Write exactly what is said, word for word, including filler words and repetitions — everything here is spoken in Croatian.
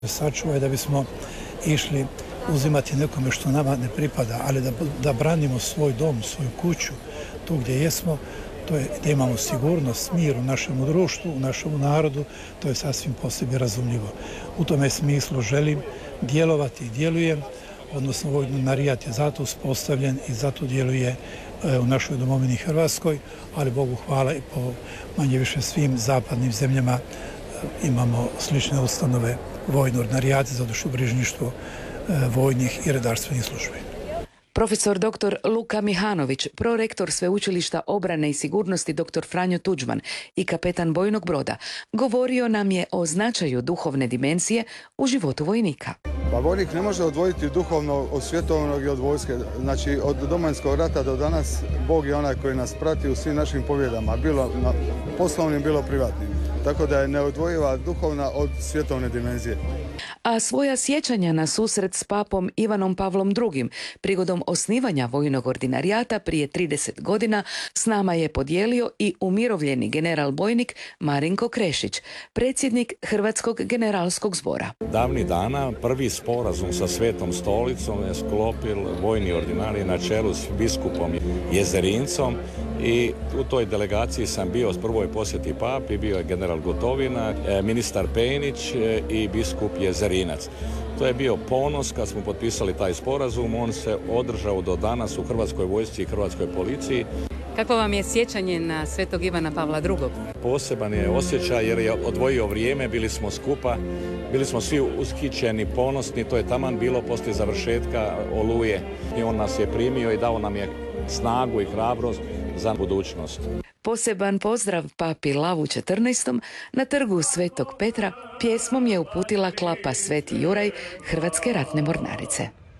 Sačuvaj da bismo išli uzimati nekome što nama ne pripada, ali da, da branimo svoj dom, svoju kuću, tu gdje jesmo, to je da imamo sigurnost, mir u našem društvu, u našem narodu, to je sasvim po sebi razumljivo. U tome smislu želim djelovati i djelujem, odnosno Vojni narijat je zato uspostavljen i zato djeluje u našoj domovini Hrvatskoj, ali Bogu hvala i po manje više svim zapadnim zemljama imamo slične ustanove Vojni narijat za dušobrižništvo vojnih i redarstvenih službi. Profesor doktor Luka Mihanović, prorektor Sveučilišta obrane i sigurnosti doktor Franjo Tuđman i kapetan bojnog broda, govorio nam je o značaju duhovne dimenzije u životu vojnika. Pa vojnik ne može odvojiti duhovno od svjetovnog i od vojske. Znači od Domovinskog rata do danas Bog je onaj koji nas prati u svim našim pobjedama, bilo na poslovnim, bilo privatnim. Tako da je neodvojiva duhovna od svjetovne dimenzije. A svoja sjećanja na susret s papom Ivanom Pavlom drugim prigodom osnivanja vojnog ordinarijata prije trideset godina s nama je podijelio i umirovljeni general bojnik Marinko Krešić, predsjednik Hrvatskog generalskog zbora. Davnih dana prvi sporazum sa Svetom stolicom je sklopil vojni ordinarij na čelu s biskupom Jezerincom i u toj delegaciji sam bio s prvoj posjeti papi, bio je general Gotovina, ministar Penić i biskup Jezerinac. To je bio ponos kad smo potpisali taj sporazum, on se održao do danas u Hrvatskoj vojsci i Hrvatskoj policiji. Kako vam je sjećanje na Svetog Ivana Pavla drugog? Poseban je osjećaj jer je odvojio vrijeme, bili smo skupa, bili smo svi ushićeni, ponosni, to je taman bilo poslije završetka Oluje i on nas je primio i dao nam je snagu i hrabrost za budućnost. Poseban pozdrav papi Lavu četrnaestom na trgu Svetog Petra pjesmom je uputila klapa Sveti Juraj Hrvatske ratne mornarice.